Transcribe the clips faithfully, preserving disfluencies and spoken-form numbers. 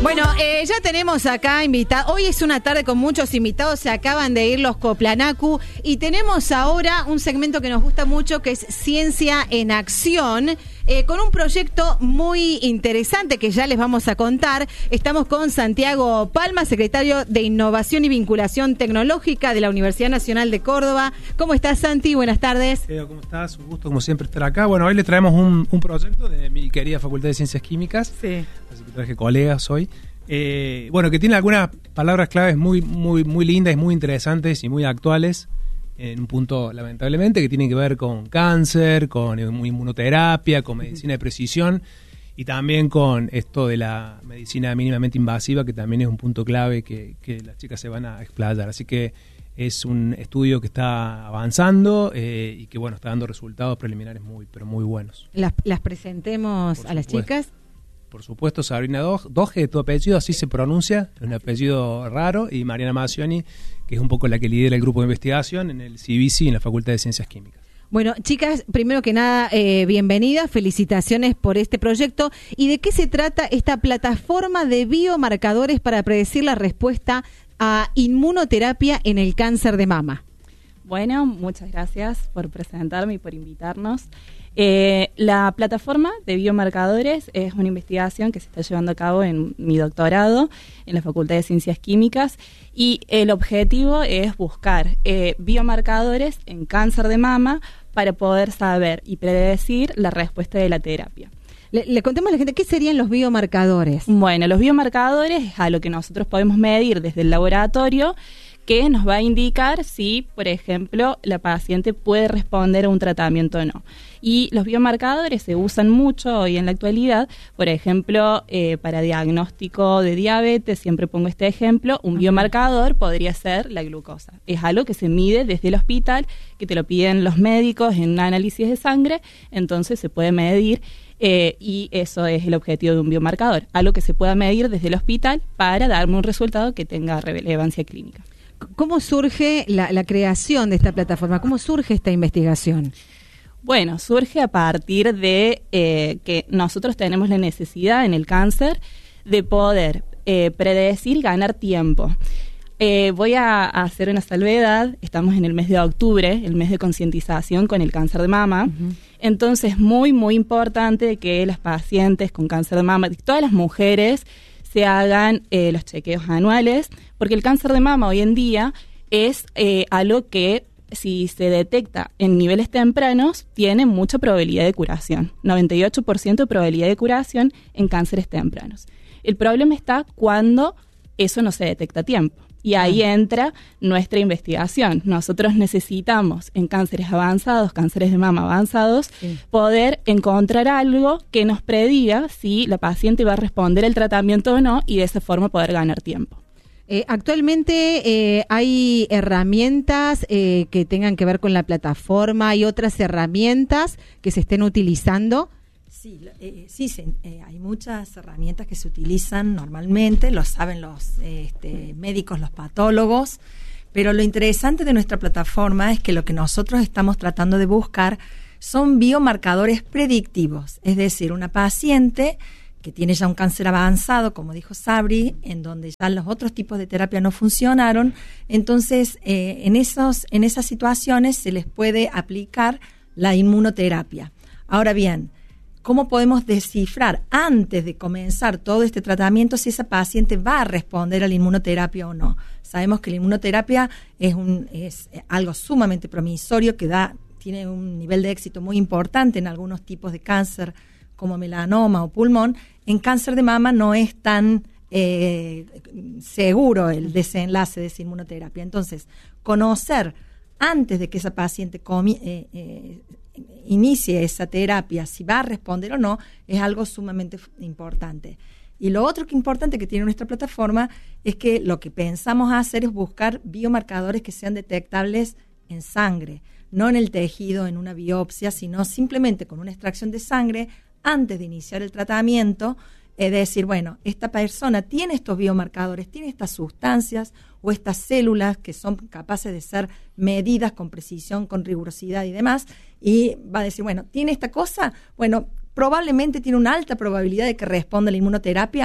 Bueno, eh, ya tenemos acá invitados. Hoy es una tarde con muchos invitados. Se acaban de ir los Coplanacu. Y tenemos ahora un segmento que nos gusta mucho, que es Ciencia en Acción, eh, con un proyecto muy interesante que ya les vamos a contar. Estamos con Santiago Palma, secretario de Innovación y Vinculación Tecnológica de la Universidad Nacional de Córdoba. ¿Cómo estás, Santi? Buenas tardes. Leo, ¿cómo estás? Un gusto, como siempre, estar acá. Bueno, hoy le traemos un, un proyecto de mi querida Facultad de Ciencias Químicas. Sí. Así que traje colegas hoy. Eh, bueno, que tiene algunas palabras claves muy, muy, muy lindas, muy interesantes y muy actuales, en un punto, lamentablemente, que tienen que ver con cáncer, con inmunoterapia, con medicina de precisión y también con esto de la medicina mínimamente invasiva, que también es un punto clave que, que las chicas se van a explayar. Así que es un estudio que está avanzando eh, y que, bueno, está dando resultados preliminares muy, pero muy buenos. ¿Las, las presentemos Por a las supuesto. chicas? Por supuesto, Sabrina Doge, tu apellido, así se pronuncia, es un apellido raro, y Mariana Macioni, que es un poco la que lidera el grupo de investigación en el C B C, en la Facultad de Ciencias Químicas. Bueno, chicas, primero que nada, eh, bienvenidas, felicitaciones por este proyecto. ¿Y de qué se trata esta plataforma de biomarcadores para predecir la respuesta a inmunoterapia en el cáncer de mama? Bueno, muchas gracias por presentarme y por invitarnos. Eh, la plataforma de biomarcadores es una investigación que se está llevando a cabo en mi doctorado en la Facultad de Ciencias Químicas, y el objetivo es buscar eh, biomarcadores en cáncer de mama para poder saber y predecir la respuesta de la terapia. Le, le contemos a la gente, ¿qué serían los biomarcadores? Bueno, los biomarcadores es a lo que nosotros podemos medir desde el laboratorio, que nos va a indicar si, por ejemplo, la paciente puede responder a un tratamiento o no. Y los biomarcadores se usan mucho hoy en la actualidad, por ejemplo, eh, para diagnóstico de diabetes, siempre pongo este ejemplo, un biomarcador podría ser la glucosa. Es algo que se mide desde el hospital, que te lo piden los médicos en un análisis de sangre, entonces se puede medir. Eh, y eso es el objetivo de un biomarcador, algo que se pueda medir desde el hospital para darme un resultado que tenga relevancia clínica. ¿Cómo surge la, la creación de esta plataforma? ¿Cómo surge esta investigación? Bueno, surge a partir de eh, que nosotros tenemos la necesidad en el cáncer de poder eh, predecir y ganar tiempo. Eh, voy a, a hacer una salvedad. Estamos en el mes de octubre, el mes de concientización con el cáncer de mama. Uh-huh. Entonces, muy, muy importante que las pacientes con cáncer de mama, todas las mujeres, se hagan eh, los chequeos anuales, porque el cáncer de mama hoy en día es eh, algo que, si se detecta en niveles tempranos, tiene mucha probabilidad de curación, noventa y ocho por ciento de probabilidad de curación en cánceres tempranos. El problema está cuando eso no se detecta a tiempo. Y ahí entra nuestra investigación. Nosotros necesitamos, en cánceres avanzados, cánceres de mama avanzados, sí, poder encontrar algo que nos prediga si la paciente va a responder al tratamiento o no, y de esa forma poder ganar tiempo. Eh, actualmente eh, hay herramientas eh, que tengan que ver con la plataforma, hay otras herramientas que se estén utilizando. Sí, eh, sí, sí eh, hay muchas herramientas que se utilizan normalmente, lo saben los eh, este, médicos, los patólogos, pero lo interesante de nuestra plataforma es que lo que nosotros estamos tratando de buscar son biomarcadores predictivos, es decir, una paciente que tiene ya un cáncer avanzado, como dijo Sabri, en donde ya los otros tipos de terapia no funcionaron, entonces eh, en, esos, en esas situaciones se les puede aplicar la inmunoterapia. Ahora bien, ¿cómo podemos descifrar antes de comenzar todo este tratamiento si esa paciente va a responder a la inmunoterapia o no? Sabemos que la inmunoterapia es, un, es algo sumamente promisorio que da, tiene un nivel de éxito muy importante en algunos tipos de cáncer como melanoma o pulmón. En cáncer de mama no es tan eh, seguro el desenlace de esa inmunoterapia. Entonces, conocer antes de que esa paciente comi, eh, eh, inicie esa terapia, si va a responder o no, es algo sumamente importante. Y lo otro que importante que tiene nuestra plataforma es que lo que pensamos hacer es buscar biomarcadores que sean detectables en sangre, no en el tejido, en una biopsia, sino simplemente con una extracción de sangre antes de iniciar el tratamiento. Es decir, bueno, esta persona tiene estos biomarcadores, tiene estas sustancias o estas células que son capaces de ser medidas con precisión, con rigurosidad y demás, y va a decir, bueno, ¿tiene esta cosa? Bueno, probablemente tiene una alta probabilidad de que responda a la inmunoterapia,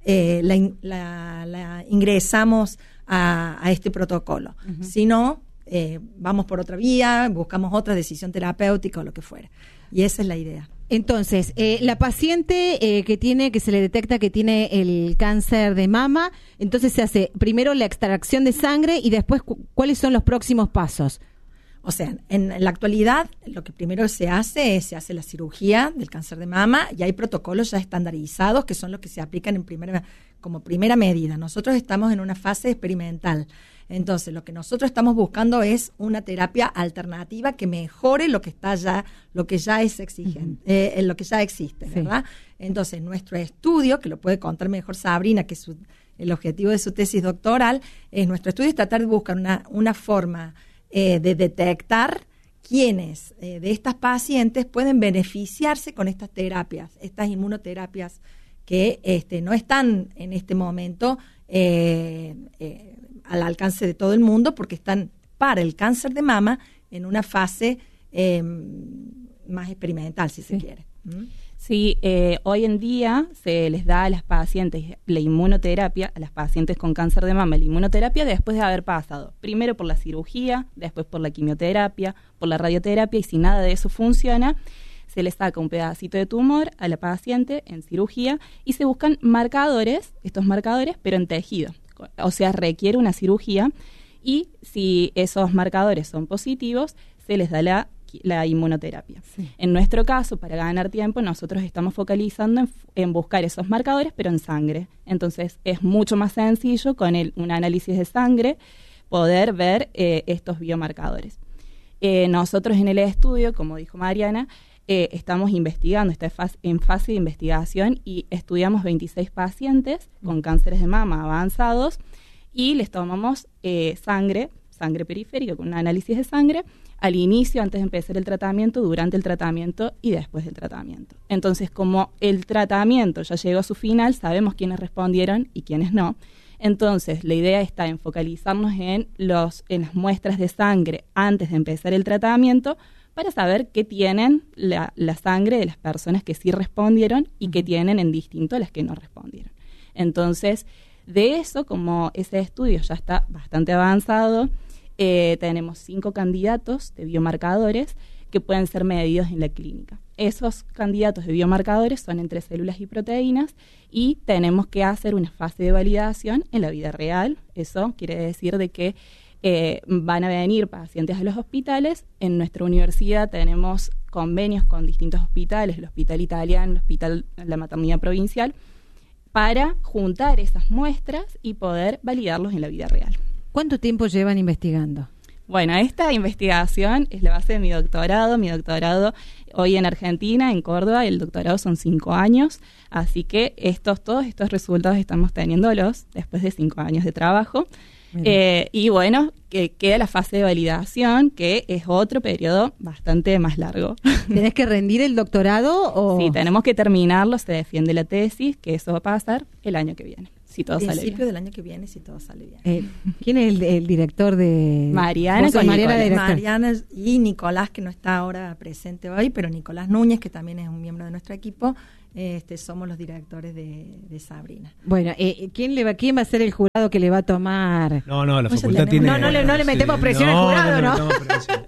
eh, la, la, la ingresamos a, a este protocolo. Uh-huh. Si no, eh, vamos por otra vía, buscamos otra decisión terapéutica o lo que fuera. Y esa es la idea. Entonces, eh, la paciente eh, que tiene, que se le detecta que tiene el cáncer de mama, entonces se hace primero la extracción de sangre y después, cu- ¿cuáles son los próximos pasos? O sea, en, en la actualidad lo que primero se hace es se hace la cirugía del cáncer de mama y hay protocolos ya estandarizados que son los que se aplican en primera, como primera medida. Nosotros estamos en una fase experimental. Entonces, lo que nosotros estamos buscando es una terapia alternativa que mejore lo que está ya, lo que ya es exigente, uh-huh. eh, lo que ya existe, sí. ¿verdad? Entonces, nuestro estudio, que lo puede contar mejor Sabrina, que su, el objetivo de su tesis doctoral, es nuestro estudio es tratar de buscar una, una forma eh, de detectar quiénes eh, de estas pacientes pueden beneficiarse con estas terapias, estas inmunoterapias que este, no están en este momento eh, eh, al alcance de todo el mundo porque están para el cáncer de mama en una fase eh, más experimental, si se sí. quiere. ¿Mm? Sí, eh, hoy en día se les da a las pacientes la inmunoterapia, a las pacientes con cáncer de mama, la inmunoterapia después de haber pasado primero por la cirugía, después por la quimioterapia, por la radioterapia, y si nada de eso funciona, se le saca un pedacito de tumor a la paciente en cirugía y se buscan marcadores, estos marcadores, pero en tejido. O sea, requiere una cirugía y si esos marcadores son positivos, se les da la, la inmunoterapia. Sí. En nuestro caso, para ganar tiempo, nosotros estamos focalizando en, en buscar esos marcadores, pero en sangre. Entonces, es mucho más sencillo con el, un análisis de sangre poder ver eh, estos biomarcadores. Eh, nosotros en el estudio, como dijo Mariana, Eh, estamos investigando, está en fase de investigación y estudiamos veintiséis pacientes con cánceres de mama avanzados y les tomamos eh, sangre, sangre periférica con un análisis de sangre al inicio, antes de empezar el tratamiento, durante el tratamiento y después del tratamiento. Entonces, como el tratamiento ya llegó a su final, sabemos quiénes respondieron y quiénes no. Entonces, la idea está en focalizarnos en, los, en las muestras de sangre antes de empezar el tratamiento para saber qué tienen la, la sangre de las personas que sí respondieron y qué tienen en distinto a las que no respondieron. Entonces, de eso, como ese estudio ya está bastante avanzado, eh, tenemos cinco candidatos de biomarcadores que pueden ser medidos en la clínica. Esos candidatos de biomarcadores son entre células y proteínas y tenemos que hacer una fase de validación en la vida real. Eso quiere decir de que Eh, van a venir pacientes a los hospitales. En nuestra universidad tenemos convenios con distintos hospitales, el Hospital Italiano, el Hospital La Maternidad Provincial, para juntar esas muestras y poder validarlos en la vida real. ¿Cuánto tiempo llevan investigando? Bueno, esta investigación es la base de mi doctorado. Mi doctorado hoy en Argentina, en Córdoba, el doctorado son cinco años, así que estos, todos estos resultados estamos teniéndolos después de cinco años de trabajo. Eh, y bueno, que queda la fase de validación, que es otro periodo bastante más largo. ¿Tenés que rendir el doctorado? O? Sí, tenemos que terminarlo, se defiende la tesis, que eso va a pasar el año que viene, si todo sale bien. Principio del año que viene, si todo sale bien. Eh, ¿Quién es el, el director de...? Mariana, con Mariana, Mariana y Nicolás, que no está ahora presente hoy, pero Nicolás Núñez, que también es un miembro de nuestro equipo. Este, somos los directores de, de Sabrina. Bueno, eh, ¿quién le va, quién va a ser el jurado que le va a tomar? No, no, la Pues facultad tiene... No, no le, no le metemos sí, presión no, al jurado, ¿no? No, no,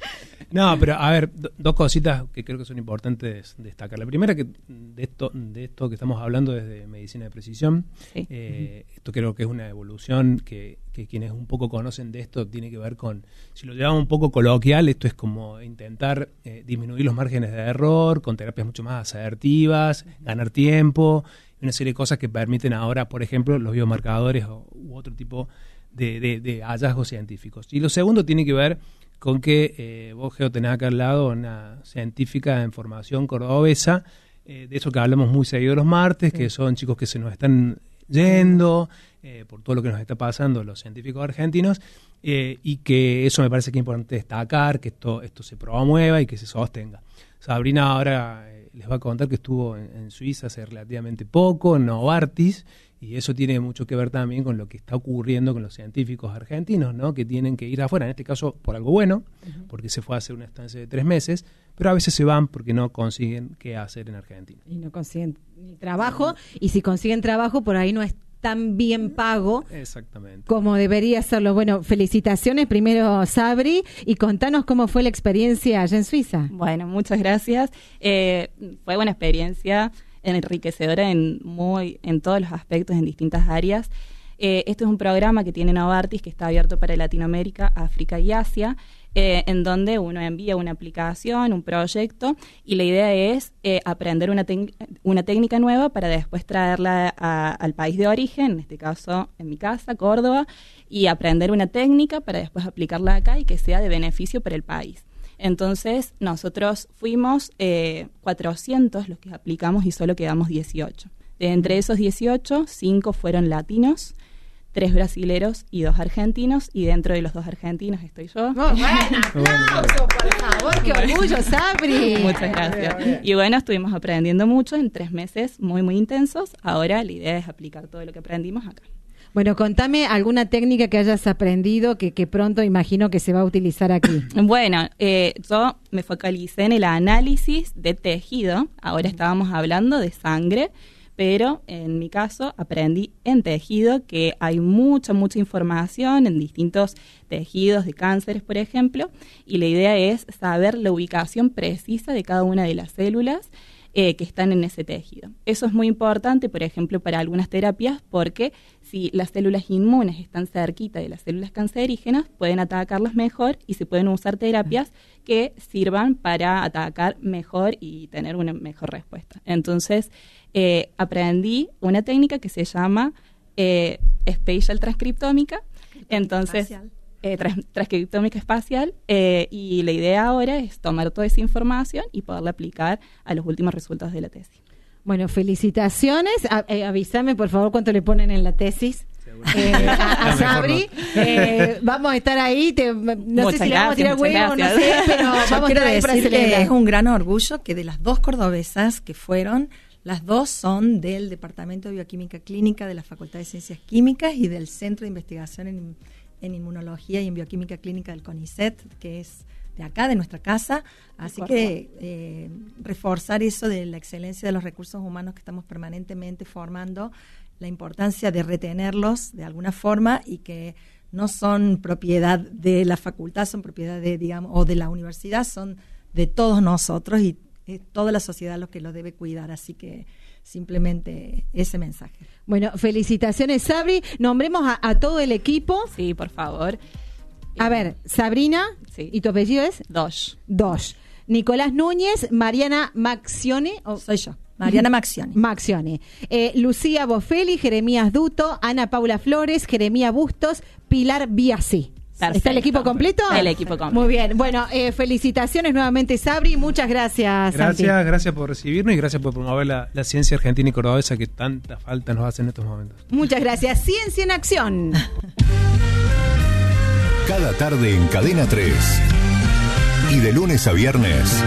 no, pero a ver, do, dos cositas que creo que son importantes destacar. La primera, que de esto, de esto que estamos hablando desde medicina de precisión, sí. eh, uh-huh. esto creo que es una evolución que, que quienes un poco conocen de esto tiene que ver con, si lo llevamos un poco coloquial, esto es como intentar eh, disminuir los márgenes de error con terapias mucho más asertivas, ganar tiempo, una serie de cosas que permiten ahora, por ejemplo, los biomarcadores o, u otro tipo de, de, de hallazgos científicos. Y lo segundo tiene que ver con que eh, vos, Geo, tenés acá al lado una científica en formación cordobesa, eh, de eso que hablamos muy seguido los martes, sí. que son chicos que se nos están yendo eh, por todo lo que nos está pasando los científicos argentinos, eh, y que eso me parece que es importante destacar, que esto, esto se promueva y que se sostenga. Sabrina ahora eh, les va a contar que estuvo en, en Suiza hace relativamente poco, en Novartis, y eso tiene mucho que ver también con lo que está ocurriendo con los científicos argentinos, ¿no? Que tienen que ir afuera, en este caso por algo bueno, uh-huh. porque se fue a hacer una estancia de tres meses, pero a veces se van porque no consiguen qué hacer en Argentina. Y no consiguen ni trabajo, y si consiguen trabajo, por ahí no es tan bien pago. Exactamente. Como debería serlo. Bueno, felicitaciones primero, Sabri, y contanos cómo fue la experiencia allá en Suiza. Bueno, muchas gracias. Eh, fue una experiencia enriquecedora en, muy, en todos los aspectos, en distintas áreas. Eh, este es un programa que tiene Novartis, que está abierto para Latinoamérica, África y Asia, eh, en donde uno envía una aplicación, un proyecto, y la idea es eh, aprender una, tec- una técnica nueva para después traerla a, al país de origen, en este caso en mi casa, Córdoba, y aprender una técnica para después aplicarla acá y que sea de beneficio para el país. Entonces, nosotros fuimos eh, cuatrocientos los que aplicamos y solo quedamos dieciocho. De entre esos dieciocho, cinco fueron latinos, tres brasileros y dos argentinos, y dentro de los dos argentinos estoy yo. Oh, bueno, aplauso, por favor, qué orgullo, Sabri. Muchas gracias. Y bueno, estuvimos aprendiendo mucho en tres meses muy, muy intensos. Ahora la idea es aplicar todo lo que aprendimos acá. Bueno, contame alguna técnica que hayas aprendido que, que pronto imagino que se va a utilizar aquí. Bueno, eh, yo me focalicé en el análisis de tejido. Ahora estábamos hablando de sangre, pero en mi caso aprendí en tejido que hay mucha, mucha información en distintos tejidos de cánceres, por ejemplo, y la idea es saber la ubicación precisa de cada una de las células eh, que están en ese tejido. Eso es muy importante, por ejemplo, para algunas terapias, porque si las células inmunes están cerquita de las células cancerígenas, pueden atacarlas mejor y se pueden usar terapias que sirvan para atacar mejor y tener una mejor respuesta. Entonces, eh, aprendí una técnica que se llama eh, Spatial Transcriptómica. Entonces, eh, trans- transcriptómica espacial, eh, y la idea ahora es tomar toda esa información y poderla aplicar a los últimos resultados de la tesis. Bueno, felicitaciones. A, eh, avísame, por favor, cuánto le ponen en la tesis. Eh, a, a Sabri, eh, vamos a estar ahí. Te, no Muchas sé si le vamos a tirar gracias, huevo, no muchas sé, gracias. pero Yo vamos a quiero estar ahí para decir que celebrar. es un gran orgullo que de las dos cordobesas que fueron, las dos son del Departamento de Bioquímica Clínica de la Facultad de Ciencias Químicas y del Centro de Investigación en, en Inmunología y en Bioquímica Clínica del CONICET, que es de acá, de nuestra casa. Así que eh, reforzar eso de la excelencia de los recursos humanos que estamos permanentemente formando, la importancia de retenerlos de alguna forma y que no son propiedad de la facultad, son propiedad de, digamos, o de la universidad, son de todos nosotros y es toda la sociedad lo que lo debe cuidar. Así que simplemente ese mensaje. Bueno, felicitaciones, Sabri. Nombremos a, a todo el equipo. Sí, por favor. A ver, Sabrina, Sí. ¿y tu apellido es? Dosh. Dos. Nicolás Núñez, Mariana Maxione. o- Soy yo, Mariana Maxioni. Maxione. Eh, Lucía Bofelli, Jeremías Duto, Ana Paula Flores, Jeremía Bustos, Pilar Biasi. Perfecto. ¿Está el equipo completo? El equipo completo. Muy bien. Bueno, eh, felicitaciones nuevamente, Sabri. Muchas gracias, Santi. Gracias, gracias por recibirnos y gracias por promover la, la ciencia argentina y cordobesa que tanta falta nos hace en estos momentos. Muchas gracias. Ciencia en acción. Cada tarde en Cadena tres. Y de lunes a viernes.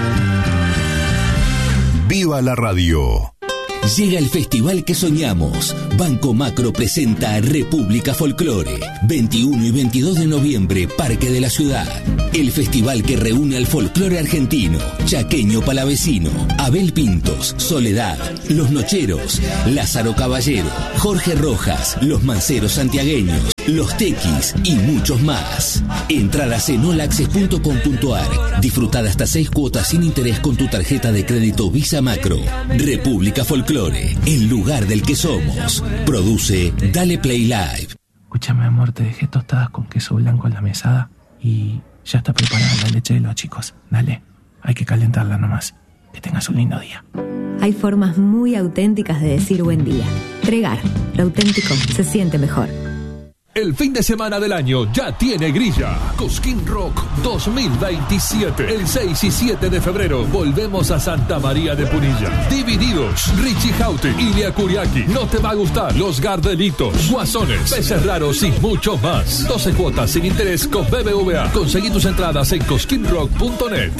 ¡Viva la radio! Llega el festival que soñamos. Banco Macro presenta República Folclore. veintiuno y veintidós de noviembre, Parque de la Ciudad. El festival que reúne al folclore argentino, chaqueño palavecino, Abel Pintos, Soledad, Los Nocheros, Lázaro Caballero, Jorge Rojas, Los Manceros santiagueños, Los Tequis y muchos más. Entradas en all access punto com punto a r. Disfruta de hasta seis cuotas sin interés con tu tarjeta de crédito Visa Macro. República Folclore, el lugar del que somos. Produce Dale Play Live. Escúchame, amor, te dejé tostadas con queso blanco en la mesada y ya está preparada la leche de los chicos. Dale, hay que calentarla nomás. Que tengas un lindo día. Hay formas muy auténticas de decir buen día. Tregar, lo auténtico se siente mejor. El fin de semana del año ya tiene grilla. Cosquín Rock dos mil veintisiete. El seis y siete de febrero volvemos a Santa María de Punilla. Divididos, Richie Jaute, Ilia Kuriaki. No te va a gustar. Los Gardelitos, Guasones, Peces Raros y mucho más. doce cuotas sin interés con B B V A. Conseguí tus entradas en cosquín rock punto net.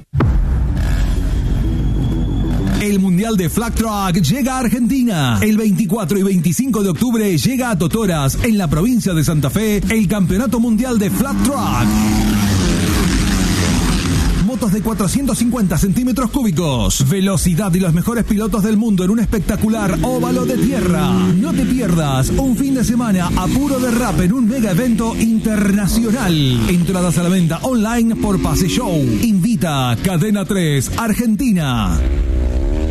El Mundial de Flag Track llega a Argentina. El veinticuatro y veinticinco de octubre llega a Totoras, en la provincia de Santa Fe, el Campeonato Mundial de Flag Track. autos de cuatrocientos cincuenta centímetros cúbicos, velocidad y los mejores pilotos del mundo en un espectacular óvalo de tierra. No te pierdas un fin de semana a puro derrape en un mega evento internacional. Entradas a la venta online por Pase Show. Invita Cadena tres Argentina.